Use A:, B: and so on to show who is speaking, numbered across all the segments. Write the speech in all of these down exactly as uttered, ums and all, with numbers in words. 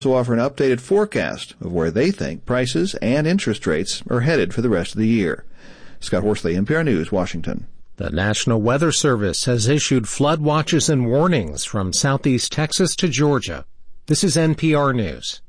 A: also offer an updated forecast of where they think prices and interest rates are headed for the rest of the year. Scott Horsley, N P R News, Washington.
B: The National Weather Service has issued flood watches and warnings from southeast Texas to Georgia. This is N P R News.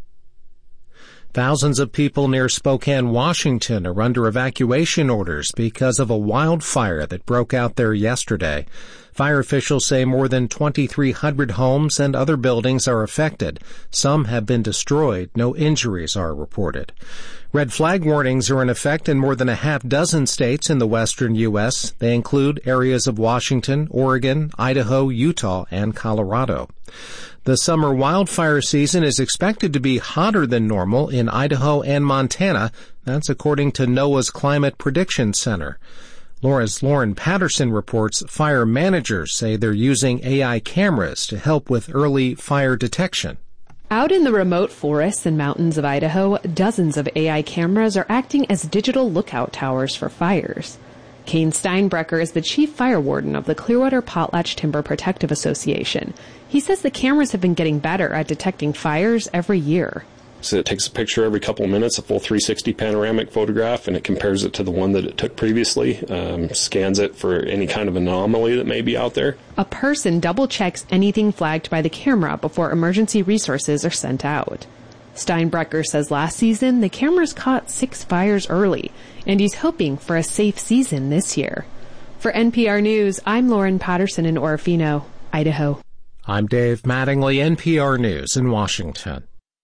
B: Thousands of people near Spokane, Washington are under evacuation orders because of a wildfire that broke out there yesterday. Fire officials say more than twenty-three hundred homes and other buildings are affected. Some have been destroyed. No injuries are reported. Red flag warnings are in effect in more than a half dozen states in the western U S. They include areas of Washington, Oregon, Idaho, Utah, and Colorado. The summer wildfire season is expected to be hotter than normal in Idaho and Montana. That's according to NOAA's Climate Prediction Center. Laura's Lauren Patterson reports fire managers say they're using A I cameras to help with early fire detection.
C: Out in the remote forests and mountains of Idaho, dozens of A I cameras are acting as digital lookout towers for fires. Kane Steinbrecher is the chief fire warden of the Clearwater Potlatch Timber Protective Association. He says the cameras have been getting better at detecting fires every year.
D: So it takes a picture every couple of minutes, a full three sixty panoramic photograph, and it compares it to the one that it took previously, um, scans it for any kind of anomaly that may be out there.
C: A person double-checks anything flagged by the camera before emergency resources are sent out. Steinbrecher says last season the cameras caught six fires early, and he's hoping for a safe season this year. For N P R News, I'm Lauren Patterson in Orofino, Idaho.
B: I'm Dave Mattingly, N P R News in Washington.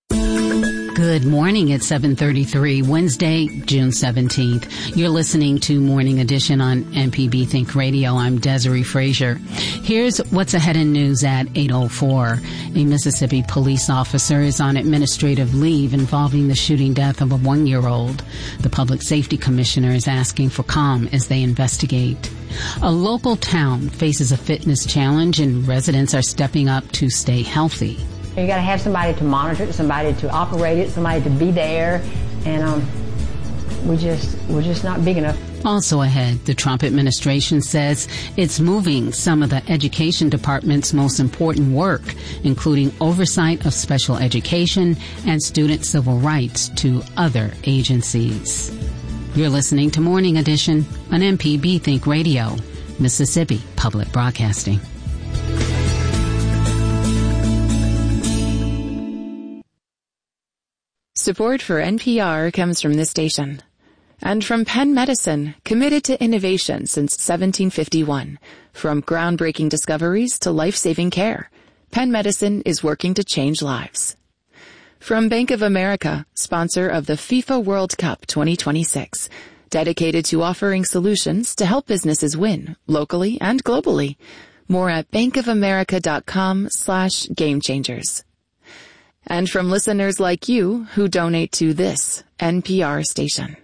E: Good morning at seven thirty-three, Wednesday, June seventeenth. You're listening to Morning Edition on M P B Think Radio. I'm Desiree Frazier. Here's what's ahead in news at eight oh four. A Mississippi police officer is on administrative leave involving the shooting death of a one-year-old. The Public Safety Commissioner is asking for calm as they investigate. A local town faces a fitness challenge and residents are stepping up to stay healthy.
F: You got to have somebody to monitor it, somebody to operate it, somebody to be there, and um, we just we're just not big enough.
E: Also ahead, the Trump administration says it's moving some of the education department's most important work, including oversight of special education and student civil rights, to other agencies. You're listening to Morning Edition on M P B Think Radio, Mississippi Public Broadcasting.
G: Support for N P R comes from this station. And from Penn Medicine, committed to innovation since seventeen fifty-one. From groundbreaking discoveries to life-saving care, Penn Medicine is working to change lives. From Bank of America, sponsor of the FIFA World Cup twenty twenty-six, dedicated to offering solutions to help businesses win, locally and globally. More at bankofamerica.com slash game changers. And from listeners like you who donate to this N P R station.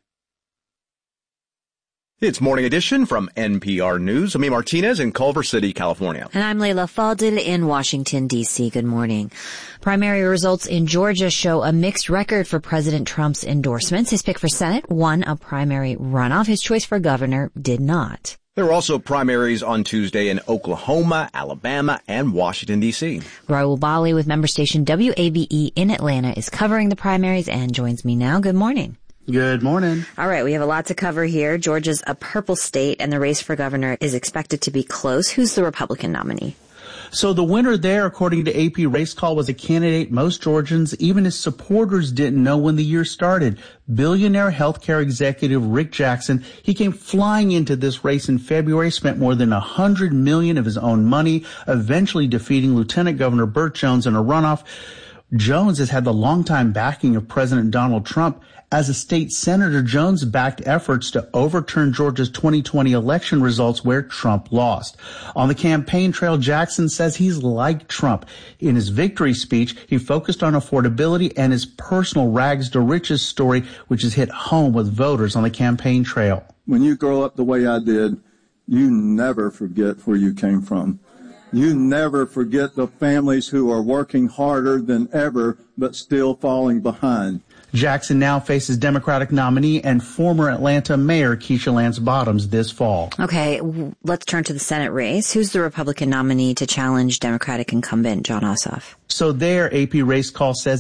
H: It's Morning Edition from N P R News. I'm Martinez in Culver City, California.
I: And I'm Leila Fadil in Washington, D C. Good morning. Primary results in Georgia show a mixed record for President Trump's endorsements. His pick for Senate won a primary runoff. His choice for governor did not.
H: There were also primaries on Tuesday in Oklahoma, Alabama, and Washington, D C.
I: Raul Bali with member station W A B E in Atlanta is covering the primaries and joins me now. Good morning.
J: Good morning.
I: All right, we have a lot to cover here. Georgia's a purple state, and the race for governor is expected to be close. Who's the Republican nominee?
J: So the winner there, according to A P Race Call, was a candidate most Georgians, even his supporters, didn't know when the year started. Billionaire healthcare executive Rick Jackson. He came flying into this race in February, spent more than a hundred million of his own money, eventually defeating Lieutenant Governor Burt Jones in a runoff. Jones has had the longtime backing of President Donald Trump. As a state senator, Jones backed efforts to overturn Georgia's twenty twenty election results where Trump lost. On the campaign trail, Jackson says he's like Trump. In his victory speech, he focused on affordability and his personal rags to riches story, which has hit home with voters on the campaign trail.
K: When you grow up the way I did, you never forget where you came from. You never forget the families who are working harder than ever but still falling behind.
J: Jackson now faces Democratic nominee and former Atlanta Mayor Keisha Lance Bottoms this fall.
I: Okay, let's turn to the Senate race. Who's the Republican nominee to challenge Democratic incumbent Jon Ossoff?
J: So there, A P Race Call says